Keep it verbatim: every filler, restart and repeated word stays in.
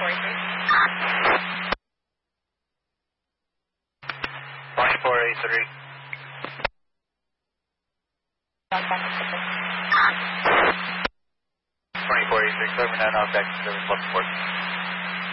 twenty-four eighty-three. twenty-four eighty-three. twenty-four eighty-six, over nine, off back to service, plus support.